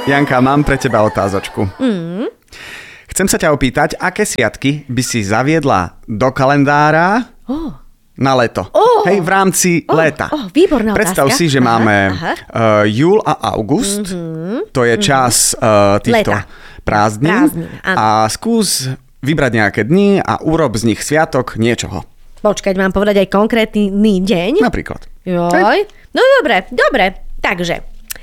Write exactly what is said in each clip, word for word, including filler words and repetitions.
Janka, mám pre teba otázočku. Mm. Chcem sa ťa opýtať, aké sviatky by si zaviedla do kalendára Oh. na leto? Oh. Hej, v rámci Oh. leta. Oh, výborná Predstav otázka. si, že Aha, máme aha. Uh, júl a august. Mm-hmm. To je čas uh, týchto Leta. prázdnin. Prázdnin, áno. A skús vybrať nejaké dni a urob z nich sviatok niečoho. Počkať, mám povedať aj konkrétny deň? Napríklad. Joj. No dobre, dobre. Takže,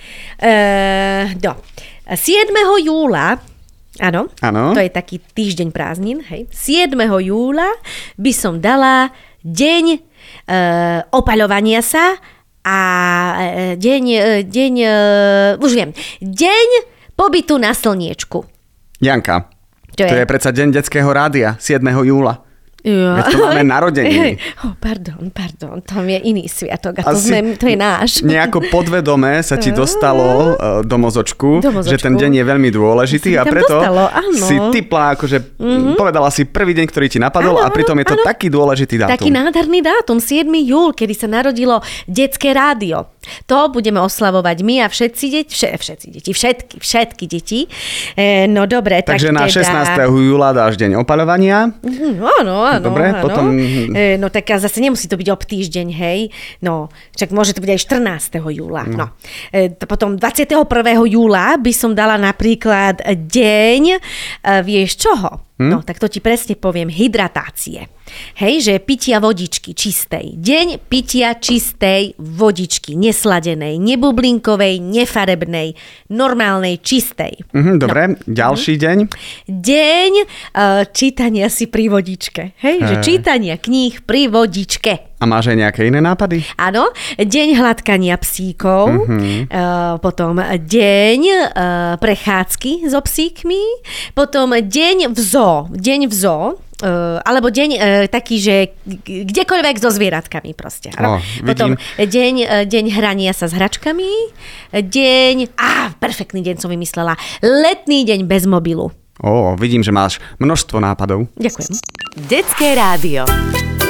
uh, do. siedmeho júla, áno, Áno. to je taký týždeň prázdnin, hej. siedmeho júla by som dala deň uh, opaľovania sa a uh, deň, uh, deň, uh, už viem, deň pobytu na slniečku. Janka, Čo to je? je predsa deň detského rádia, siedmeho júla. Jo. Veď to máme narodeniny. Oh, pardon, pardon, tam je iný sviatok a to, Asi sme, to je náš. Nejako podvedome sa ti dostalo uh, do mozočku, Do mozočku. že ten deň je veľmi dôležitý Sa mi a tam preto dostalo, áno. si typla, akože mm-hmm. povedala si prvý deň, ktorý ti napadol Áno, a pritom je to áno. taký dôležitý dátum. Taký nádherný dátum, siedmeho júla, kedy sa narodilo detské rádio. To budeme oslavovať my a všetci deti, vše, všetci deti, všetky, všetky deti. E, no dobre, Takže tak na teda... šestnásteho júla dáš deň opaľovania. Mm, áno, áno. Dobre, áno. potom- E, no tak a zase nemusí to byť ob týždeň, hej. No, však môže to byť aj štrnásteho júla. No. No. E, to potom dvadsiateho prvého júla by som dala napríklad deň, e, vieš čoho? Hm? No, tak to ti presne poviem, hydratácie. Hej, že pitia vodičky čistej. Deň pitia čistej vodičky, nesladenej, nebublinkovej, nefarebnej, normálnej, čistej. Mhm, dobre, No. ďalší deň. Deň uh, čítania si pri vodičke. Hej, že Hej. čítania kníh pri vodičke. A máš aj nejaké iné nápady? Áno, deň hladkania psíkov, Mhm. uh, potom deň uh, prechádzky so psíkmi, potom deň v zoo, deň v zoo, uh, alebo deň uh, taký, že g- kdekoľvek so zvieratkami proste. Ó, Áno. vidím. Potom deň, uh, deň hrania sa s hračkami, deň, á, perfektný deň som vymyslela, letný deň bez mobilu. Ó, vidím, že máš množstvo nápadov. Ďakujem. Detské rádio.